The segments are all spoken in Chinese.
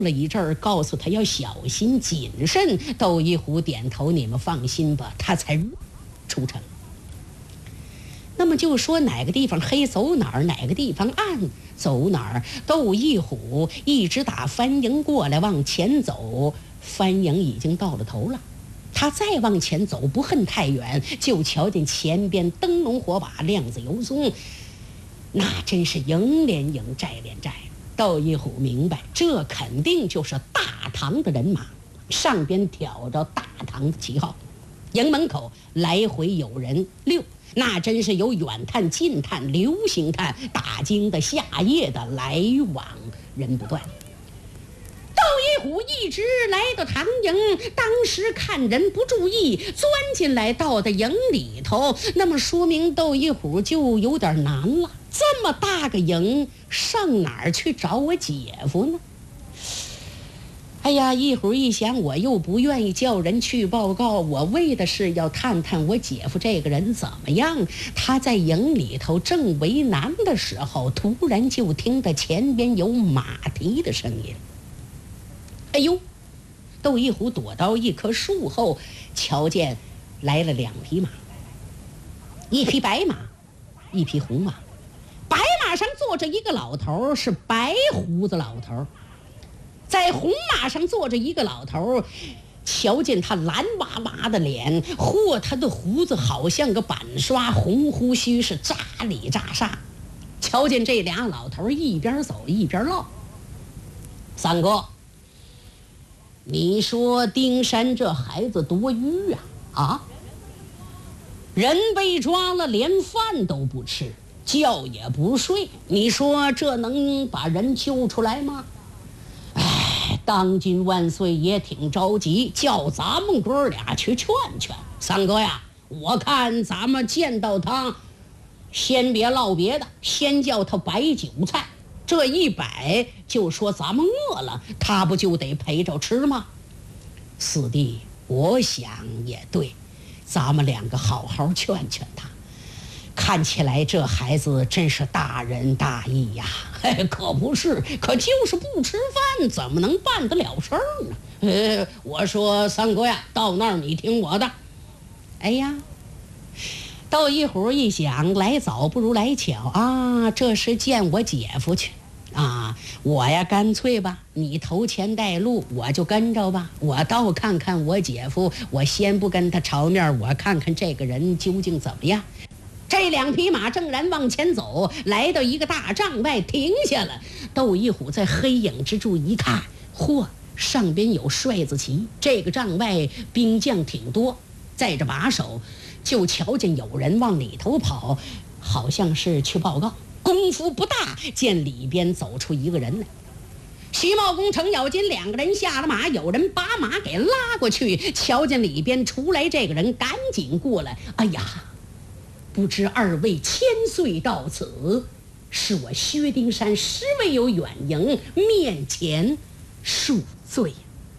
了一阵儿，告诉他要小心谨慎。窦一虎点头，你们放心吧，他才出城。那么就说哪个地方黑走哪儿，哪个地方暗走哪儿。窦一虎一直打番营过来往前走，番营已经到了头了。他再往前走不恨太远，就瞧见前边灯笼火把，亮子游松，那真是营连营，寨连寨。窦一虎明白，这肯定就是大唐的人马，上边挑着大唐的旗号。营门口来回有人溜，那真是有远探、近探、流星探，打更的、下夜的，来往人不断。窦一虎一直来到唐营，当时看人不注意，钻进来到的营里头，那么说明窦一虎就有点难了。这么大个营，上哪儿去找我姐夫呢？哎呀，一会儿一想，我又不愿意叫人去报告，我为的是要探探我姐夫这个人怎么样。他在营里头正为难的时候，突然就听到前边有马蹄的声音。哎呦，窦一虎躲到一棵树后，瞧见来了2匹马，一匹白马，一匹红马。白马上坐着一个老头，是白胡子老头。在红马上坐着一个老头，瞧见他蓝哇哇的脸，嚯，他的胡子好像个板刷，红胡须是扎里扎煞。瞧见这俩老头一边走一边唠：三哥，你说丁山这孩子多愚啊！人被抓了，连饭都不吃，觉也不睡，你说这能把人救出来吗？当今万岁也挺着急，叫咱们哥俩去劝劝。三哥呀，我看咱们见到他，先别唠别的，先叫他摆酒菜，这一摆就说咱们饿了，他不就得陪着吃吗？四弟，我想也对，咱们2个好好劝劝他。看起来这孩子真是大仁大义呀，可不是，可就是不吃饭，怎么能办得了事儿呢？我说三哥呀，到那儿你听我的。哎呀，窦一虎一想，来早不如来巧啊，这是见我姐夫去啊，我呀干脆吧，你头前带路，我就跟着吧。我倒看看我姐夫，我先不跟他朝面，我看看这个人究竟怎么样。这2匹马正然往前走，来到一个大帐外停下了。窦一虎在黑影之处一看，嚯，上边有帅字旗，这个帐外兵将挺多，在这把守，就瞧见有人往里头跑，好像是去报告。功夫不大，见里边走出一个人来。徐茂公、程咬金2个人下了马，有人把马给拉过去，瞧见里边出来这个人，赶紧过来。哎呀，不知2位千岁到此，是我薛丁山实为有远迎，面前恕罪。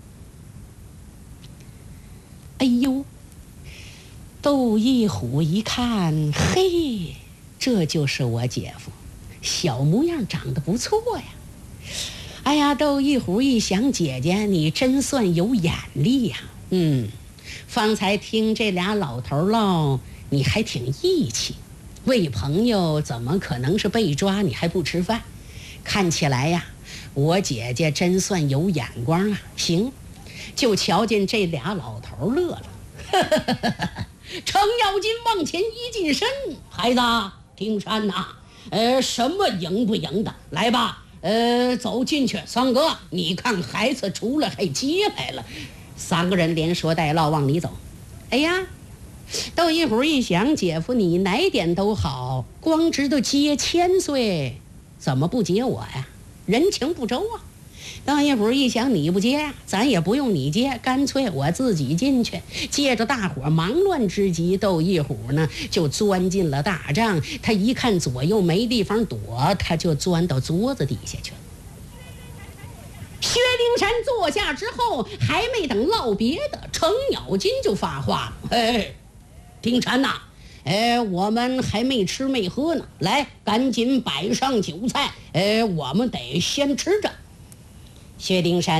哎呦，窦一虎一看，嘿，这就是我姐夫，小模样长得不错呀。哎呀，窦一虎一想，姐姐你真算有眼力呀。方才听这俩老头唠，你还挺义气，为朋友怎么可能是被抓你还不吃饭？看起来呀，我姐姐真算有眼光啊。行，就瞧见这俩老头乐了，程咬金往前一近身，孩子丁山呐，什么赢不赢的，来吧，走进去。三哥，你看孩子出来还接来了。3个人连说带唠往里走。哎呀，窦一虎一想，姐夫你哪点都好，光知道接千岁，怎么不接我呀？人情不周啊。窦一虎一想，你不接，咱也不用你接，干脆我自己进去。借着大伙忙乱之机，窦一虎呢就钻进了大帐。他一看左右没地方躲，他就钻到桌子底下去了。薛丁山坐下之后，还没等唠别的，程咬金就发话了：丁山呐，我们还没吃没喝呢，来，赶紧摆上酒菜，我们得先吃着。薛丁山